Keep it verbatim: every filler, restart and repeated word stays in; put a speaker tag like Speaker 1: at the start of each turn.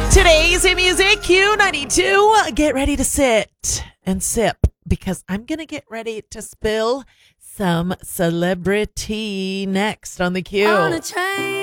Speaker 1: Today's in music, Q ninety-two. Get ready to sit and sip because I'm going to get ready to spill some celebrity next on the Q.
Speaker 2: On a train.